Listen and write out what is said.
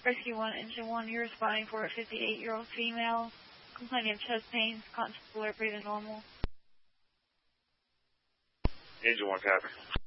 Rescue 1, Engine 1, you're responding for a 58-year-old female complaining of chest pains, conscious, alert, breathing normal. Engine 1, copy.